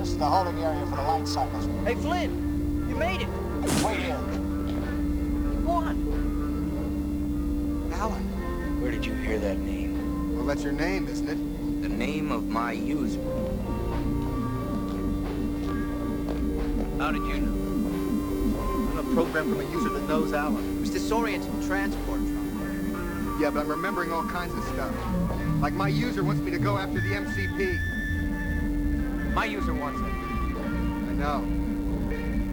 This is the holding area for the light cycles. Hey, Flynn, you made it. Wait here. You won. Alan. Where did you hear that name? Well, that's your name, isn't it? The name of my user. How did you know? I'm a program from a user that knows Alan. It was disorienting transport drone. Yeah, but I'm remembering all kinds of stuff. Like my user wants me to go after the MCP. My user wants it. I know.